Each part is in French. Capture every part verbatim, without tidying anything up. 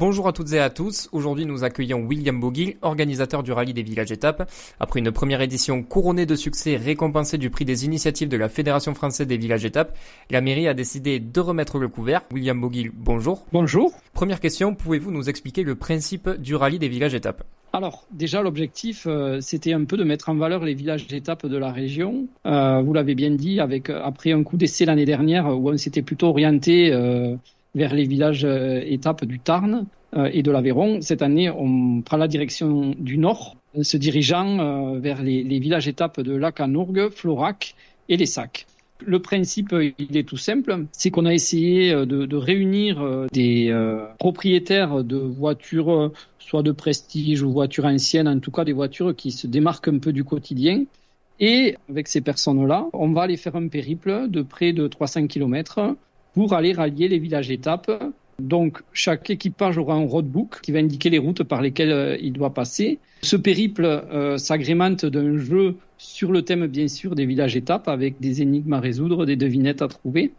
Bonjour à toutes et à tous. Aujourd'hui, nous accueillons William Boguil, organisateur du rallye des villages étapes. Après une première édition couronnée de succès, récompensée du prix des initiatives de la Fédération française des villages étapes, la mairie a décidé de remettre le couvert. William Boguil, bonjour. Bonjour. Première question, pouvez-vous nous expliquer le principe du rallye des villages étapes ? Alors, déjà, l'objectif, euh, c'était un peu de mettre en valeur les villages étapes de la région. Euh, vous l'avez bien dit, avec après un coup d'essai l'année dernière, où on s'était plutôt orienté euh, vers les villages euh, étapes du Tarn euh, et de l'Aveyron. Cette année, on prend la direction du nord, se dirigeant euh, vers les, les villages étapes de Lacanourgue, Florac et les Sacs. Le principe, il est tout simple, c'est qu'on a essayé de, de réunir des euh, propriétaires de voitures, soit de prestige ou voitures anciennes, en tout cas des voitures qui se démarquent un peu du quotidien. Et avec ces personnes-là, on va aller faire un périple de près de trois cents kilomètres pour aller rallier les villages étapes. Donc, chaque équipage aura un roadbook qui va indiquer les routes par lesquelles euh, il doit passer. Ce périple euh, s'agrémente d'un jeu sur le thème, bien sûr, des villages étapes avec des énigmes à résoudre, des devinettes à trouver.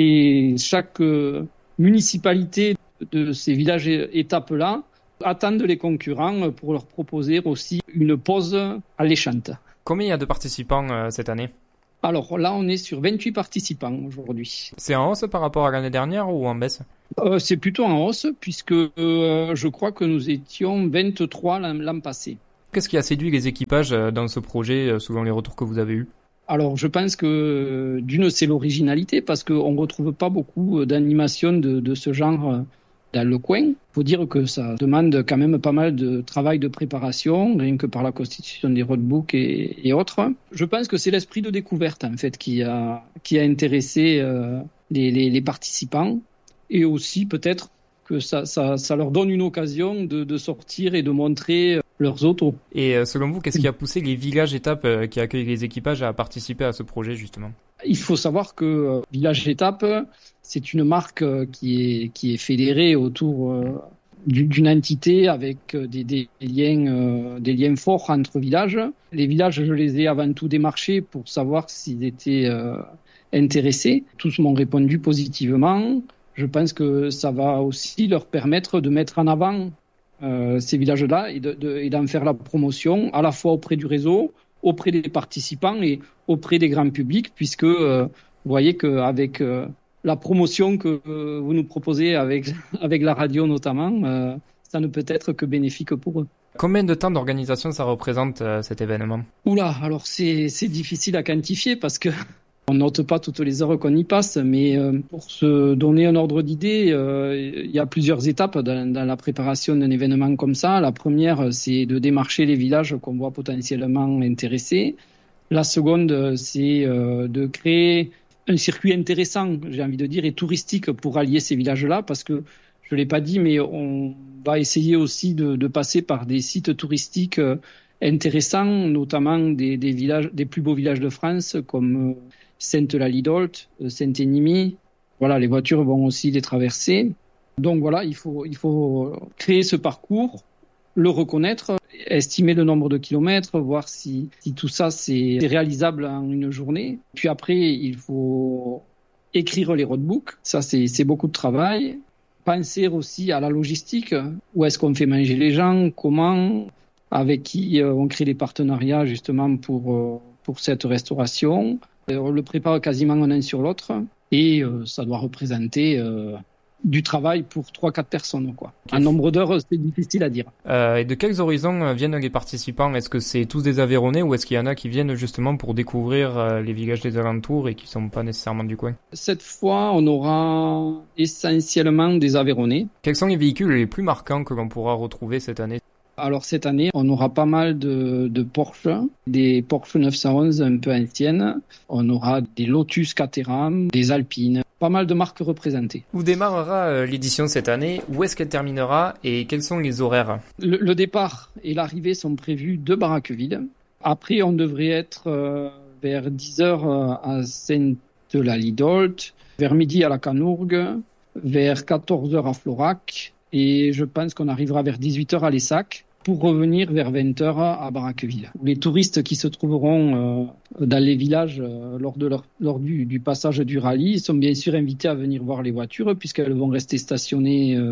Et chaque euh, municipalité de ces villages étapes-là attendent les concurrents pour leur proposer aussi une pause alléchante. Combien il y a de participants euh, cette année ? Alors là, on est sur vingt-huit participants aujourd'hui. C'est en hausse par rapport à l'année dernière ou en baisse ? euh, C'est plutôt en hausse puisque euh, je crois que nous étions vingt-trois l'an, l'an passé. Qu'est-ce qui a séduit les équipages dans ce projet, selon les retours que vous avez eus ? Alors, je pense que d'une, c'est l'originalité parce qu'on ne retrouve pas beaucoup d'animations de, de ce genre dans le coin. Il faut dire que ça demande quand même pas mal de travail de préparation, rien que par la constitution des roadbooks et, et autres. Je pense que c'est l'esprit de découverte, en fait, qui a, qui a intéressé euh, les, les, les participants. Et aussi, peut-être, que ça, ça, ça leur donne une occasion de, de sortir et de montrer leurs autos. Et selon vous, qu'est-ce qui a poussé les villages étapes qui accueillent les équipages à participer à ce projet, justement ? Il faut savoir que euh, Village Étape, c'est une marque euh, qui est, qui est fédérée autour euh, d'une entité avec des, des, liens, euh, des liens forts entre villages. Les villages, je les ai avant tout démarchés pour savoir s'ils étaient euh, intéressés. Tous m'ont répondu positivement. Je pense que ça va aussi leur permettre de mettre en avant euh, ces villages-là et, de, de, et d'en faire la promotion à la fois auprès du réseau, auprès des participants et auprès des grands publics, puisque euh, vous voyez qu'avec euh, la promotion que euh, vous nous proposez avec, avec la radio notamment, euh, ça ne peut être que bénéfique pour eux. Combien de temps d'organisation ça représente euh, cet événement ? Oula, alors c'est, c'est difficile à quantifier parce que on note pas toutes les heures qu'on y passe, mais euh, pour se donner un ordre d'idée, euh, il y a plusieurs étapes dans, dans la préparation d'un événement comme ça. La première, c'est de démarcher les villages qu'on voit potentiellement intéressés. La seconde, c'est euh, de créer un circuit intéressant, j'ai envie de dire, et touristique pour allier ces villages-là, parce que je l'ai pas dit, mais on va essayer aussi de, de passer par des sites touristiques euh, intéressants, notamment des, des villages, des plus beaux villages de France, comme euh, Sainte-Eulalie-d'Olt, Saint-Énimie. Voilà, les voitures vont aussi les traverser. Donc voilà, il faut, il faut créer ce parcours, le reconnaître, estimer le nombre de kilomètres, voir si, si tout ça c'est réalisable en une journée. Puis après, il faut écrire les roadbooks. Ça, c'est, c'est beaucoup de travail. Penser aussi à la logistique. Où est-ce qu'on fait manger les gens? Comment? Avec qui on crée des partenariats justement pour, pour cette restauration. On le prépare quasiment l'un sur l'autre et euh, ça doit représenter euh, du travail pour trois quatre personnes, quoi. Okay. Un nombre d'heures, c'est difficile à dire. Euh, et de quels horizons viennent les participants ? Est-ce que c'est tous des Aveyronnais ou est-ce qu'il y en a qui viennent justement pour découvrir euh, les villages des alentours et qui ne sont pas nécessairement du coin ? Cette fois, on aura essentiellement des Aveyronnais. Quels sont les véhicules les plus marquants que l'on pourra retrouver cette année ? Alors cette année, on aura pas mal de, de Porsche, des Porsche neuf cent onze un peu anciennes. On aura des Lotus Caterham, des Alpines, pas mal de marques représentées. Où démarrera euh, l'édition cette année ? Où est-ce qu'elle terminera ? Et quels sont les horaires ? Le, le départ et l'arrivée sont prévus de Barraqueville. Après, on devrait être euh, vers dix heures à Sainte-Eulalie-d'Olt, vers midi à Lacanourgue, vers quatorze heures à Florac. Et je pense qu'on arrivera vers dix-huit heures à Lessac pour revenir vers vingt heures à Barraqueville. Les touristes qui se trouveront euh, dans les villages euh, lors, de leur, lors du, du passage du rallye sont bien sûr invités à venir voir les voitures puisqu'elles vont rester stationnées euh,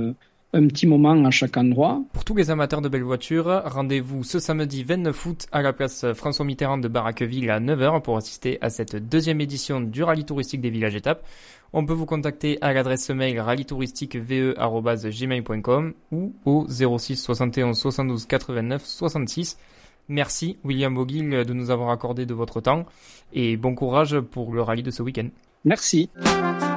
un petit moment à chaque endroit. Pour tous les amateurs de belles voitures, rendez-vous ce samedi vingt-neuf août à la place François Mitterrand de Baraqueville à neuf heures pour assister à cette deuxième édition du rallye touristique des villages étapes. On peut vous contacter à l'adresse mail rallytouristique-ve arobase gmail point com ou au zéro six soixante et onze soixante-douze quatre-vingt-neuf soixante-six. Merci William Boguil de nous avoir accordé de votre temps et bon courage pour le rallye de ce week-end. Merci.